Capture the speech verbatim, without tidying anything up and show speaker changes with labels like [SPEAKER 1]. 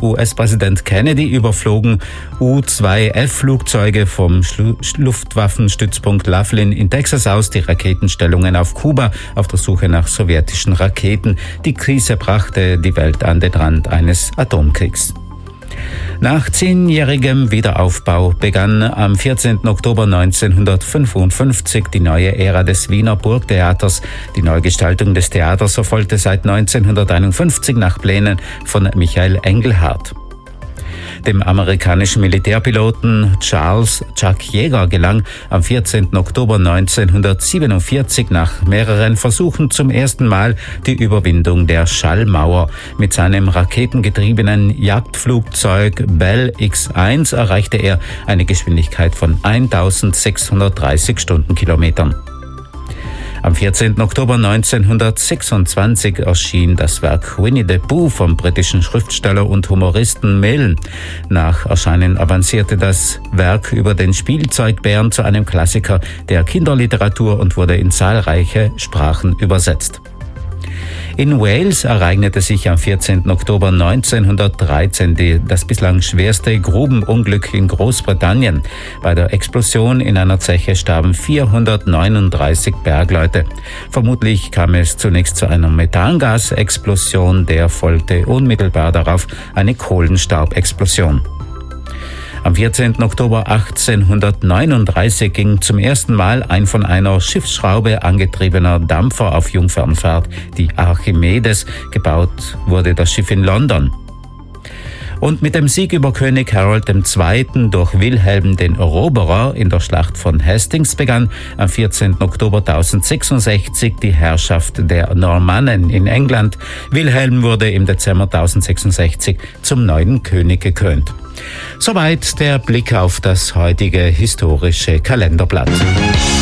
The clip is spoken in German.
[SPEAKER 1] U S-Präsident Kennedy überflogen U zwei F-Flugzeuge vom Schlu- Luftwaffenstützpunkt Laughlin in Texas aus die Raketenstellungen auf Kuba auf der Suche nach sowjetischen Raketen. Die Krise brachte die Welt an den Rand eines Atomkriegs. Nach zehnjährigem Wiederaufbau begann am vierzehnten Oktober neunzehnhundertfünfundfünfzig die neue Ära des Wiener Burgtheaters. Die Neugestaltung des Theaters erfolgte seit neunzehnhunderteinundfünfzig nach Plänen von Michael Engelhardt. Dem amerikanischen Militärpiloten Charles Chuck Yeager gelang am vierzehnten Oktober neunzehnhundertsiebenundvierzig nach mehreren Versuchen zum ersten Mal die Überwindung der Schallmauer. Mit seinem raketengetriebenen Jagdflugzeug Bell X eins erreichte er eine Geschwindigkeit von eintausendsechshundertdreißig Stundenkilometern. Am vierzehnten Oktober neunzehnhundertsechsundzwanzig erschien das Werk Winnie the Pooh vom britischen Schriftsteller und Humoristen Milne. Nach Erscheinen avancierte das Werk über den Spielzeugbären zu einem Klassiker der Kinderliteratur und wurde in zahlreiche Sprachen übersetzt. In Wales ereignete sich am vierzehnten Oktober neunzehnhundertdreizehn die, das bislang schwerste Grubenunglück in Großbritannien. Bei der Explosion in einer Zeche starben vierhundertneununddreißig Bergleute. Vermutlich kam es zunächst zu einer Methangasexplosion, der folgte unmittelbar darauf eine Kohlenstaubexplosion. Am vierzehnten Oktober achtzehnhundertneununddreißig ging zum ersten Mal ein von einer Schiffsschraube angetriebener Dampfer auf Jungfernfahrt, die Archimedes. Gebaut wurde das Schiff in London. Und mit dem Sieg über König Harold der Zweite durch Wilhelm den Eroberer in der Schlacht von Hastings begann am vierzehnten Oktober tausendsechsundsechzig die Herrschaft der Normannen in England. Wilhelm wurde im Dezember tausendsechsundsechzig zum neuen König gekrönt. Soweit der Blick auf das heutige historische Kalenderblatt.